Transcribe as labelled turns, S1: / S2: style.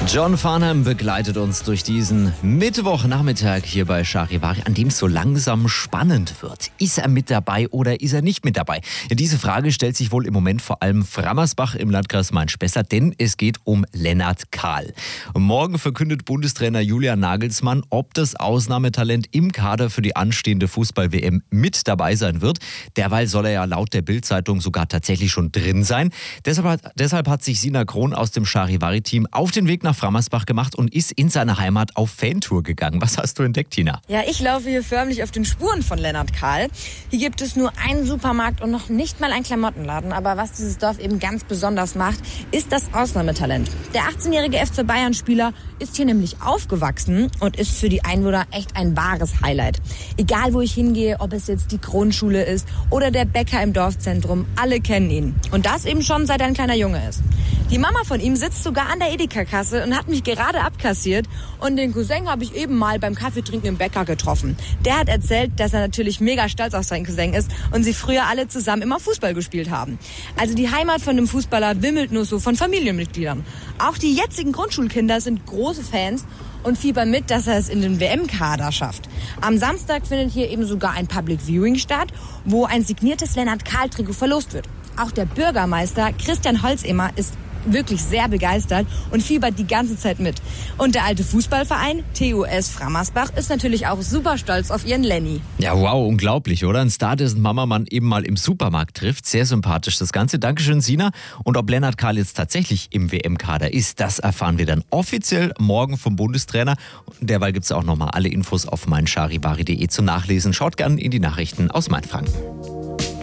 S1: John Farnham begleitet uns durch diesen Mittwochnachmittag hier bei Charivari, an dem es so langsam spannend wird. Ist er mit dabei oder ist er nicht mit dabei? Diese Frage stellt sich wohl im Moment vor allem Frammersbach im Landkreis Main-Spessart, denn es geht um Lennart Kahl. Morgen verkündet Bundestrainer Julian Nagelsmann, ob das Ausnahmetalent im Kader für die anstehende Fußball-WM mit dabei sein wird. Derweil soll er ja laut der Bild-Zeitung sogar tatsächlich schon drin sein. Deshalb hat sich Sina Krohn aus dem Charivari-Team auf den Weg nach Frammersbach gemacht und ist in seine Heimat auf Fantour gegangen. Was hast du entdeckt, Tina?
S2: Ja, ich laufe hier förmlich auf den Spuren von Lennart Kahl. Hier gibt es nur einen Supermarkt und noch nicht mal einen Klamottenladen. Aber was dieses Dorf eben ganz besonders macht, ist das Ausnahmetalent. Der 18-jährige FC Bayern-Spieler ist hier nämlich aufgewachsen und ist für die Einwohner echt ein wahres Highlight. Egal, wo ich hingehe, ob es jetzt die Grundschule ist oder der Bäcker im Dorfzentrum, alle kennen ihn. Und das eben schon, seit er ein kleiner Junge ist. Die Mama von ihm sitzt sogar an der Edeka-Kasse und hat mich gerade abkassiert. Und den Cousin habe ich eben mal beim Kaffeetrinken im Bäcker getroffen. Der hat erzählt, dass er natürlich mega stolz auf seinen Cousin ist und sie früher alle zusammen immer Fußball gespielt haben. Also die Heimat von dem Fußballer wimmelt nur so von Familienmitgliedern. Auch die jetzigen Grundschulkinder sind große Fans und fiebern mit, dass er es in den WM-Kader schafft. Am Samstag findet hier eben sogar ein Public Viewing statt, wo ein signiertes Lennart Kahl-Trikot verlost wird. Auch der Bürgermeister Christian Holzemer ist wirklich sehr begeistert und fiebert die ganze Zeit mit. Und der alte Fußballverein TuS Frammersbach ist natürlich auch super stolz auf ihren Lenny.
S1: Ja, wow, unglaublich, oder? Ein Star, dessen Mama man eben mal im Supermarkt trifft. Sehr sympathisch das Ganze. Dankeschön, Sina. Und ob Lennart Kahl jetzt tatsächlich im WM-Kader ist, das erfahren wir dann offiziell morgen vom Bundestrainer. Derweil gibt es auch nochmal alle Infos auf meincharivari.de zum Nachlesen. Schaut gern in die Nachrichten aus Mainfranken.